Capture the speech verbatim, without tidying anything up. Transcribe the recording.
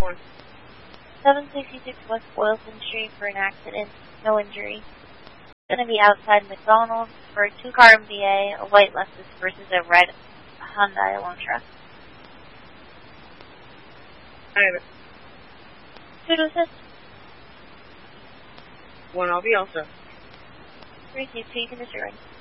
one. seven sixty-six West Boylston Street for an accident. No injury. It's going to be outside McDonald's for a two-car M V A, a white Lexus versus a red Hyundai Elantra. I have it. Two to assist. One, I'll be also. Three, two, you can disturb.